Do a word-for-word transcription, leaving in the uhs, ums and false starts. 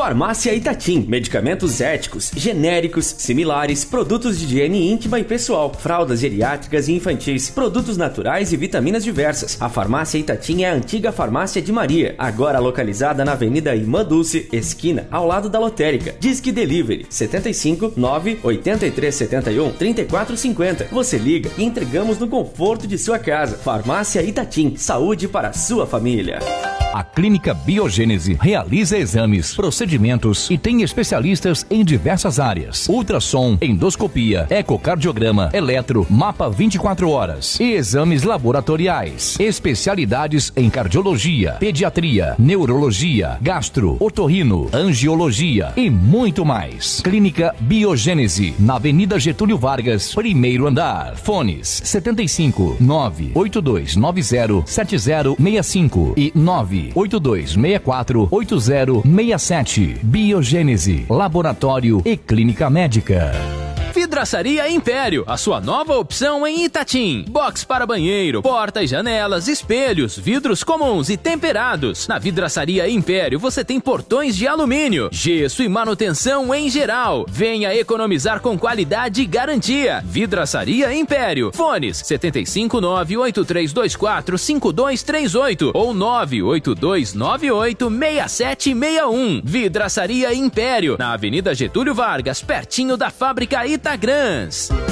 Farmácia Itatim, medicamentos éticos, genéricos, similares, produtos de higiene íntima e pessoal, fraldas geriátricas e infantis, produtos naturais e vitaminas diversas. A Farmácia Itatim é a antiga Farmácia de Maria, agora localizada na Avenida Irmã Dulce, esquina, ao lado da lotérica. Disque Delivery, setenta e cinco, nove, oitenta e três, setenta e um, trinta e quatro cinquenta. Você liga e entregamos no conforto de sua casa. Farmácia Itatim, saúde para a sua família. A Clínica Biogênese realiza exames, procedimentos e tem especialistas em diversas áreas: ultrassom, endoscopia, ecocardiograma, eletro, mapa vinte e quatro horas e exames laboratoriais. Especialidades em cardiologia, pediatria, neurologia, gastro, otorrino, angiologia e muito mais. Clínica Biogênese, na Avenida Getúlio Vargas, primeiro andar. Fones setenta e cinco, nove oito dois nove zero sete zero seis cinco e nove oito dois seis quatro oito zero seis sete. Biogênese, laboratório e clínica médica. Vidraçaria Império, a sua nova opção em Itatim. Box para banheiro, portas, janelas, espelhos, vidros comuns e temperados. Na Vidraçaria Império você tem portões de alumínio, gesso e manutenção em geral. Venha economizar com qualidade e garantia. Vidraçaria Império. Fones setenta e cinco, nove oito três dois quatro cinco dois três oito ou nove oito dois nove oito seis sete seis um. Vidraçaria Império, na Avenida Getúlio Vargas, pertinho da Fábrica Itagrãs.